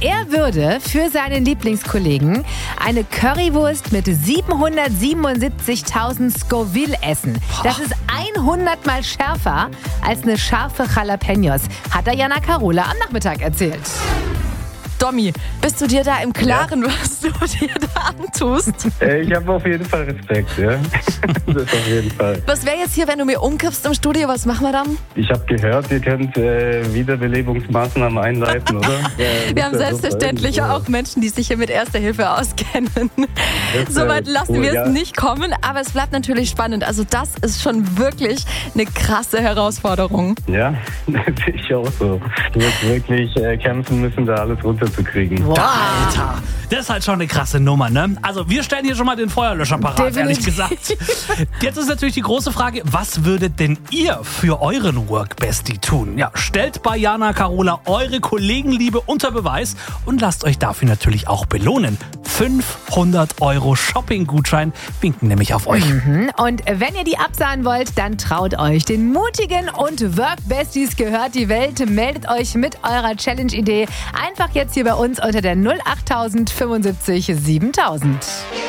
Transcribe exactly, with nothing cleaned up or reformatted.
Er würde für seinen Lieblingskollegen eine Currywurst mit siebenhundertsiebenundsiebzigtausend Scoville essen. Das ist hundert Mal schärfer als eine scharfe Jalapenos, hat er Jana Carola am Nachmittag erzählt. Domi, bist du dir da im Klaren, ja. was du dir da antust? Äh, ich habe auf jeden Fall Respekt, ja. Das auf jeden Fall. Was wäre jetzt hier, wenn du mir umkippst im Studio? Was machen wir dann? Ich habe gehört, ihr könnt äh, Wiederbelebungsmaßnahmen einleiten, oder? Ja, wir haben selbstverständlich super. Auch Menschen, die sich hier mit Erster Hilfe auskennen. Soweit lassen cool, wir es ja. nicht kommen, aber es bleibt natürlich spannend. Also das ist schon wirklich eine krasse Herausforderung. Ja, das sehe ich auch so. Du wirst wirklich äh, kämpfen müssen, da alles runter zu kriegen. Wow. Alter, das ist halt schon eine krasse Nummer, ne? Also wir stellen hier schon mal den Feuerlöscher parat, Definitiv. ehrlich gesagt. Jetzt ist natürlich die große Frage, was würdet denn ihr für euren Work-Bestie tun? Ja, stellt bei Jana Carola eure Kollegenliebe unter Beweis und lasst euch dafür natürlich auch belohnen. fünfhundert Euro Shopping-Gutschein winken nämlich auf euch. Mhm. Und wenn ihr die absahen wollt, dann traut euch. Den mutigen und Work-Besties gehört die Welt. Meldet euch mit eurer Challenge-Idee einfach jetzt hier bei uns unter der null acht fünfundsiebzig siebentausend.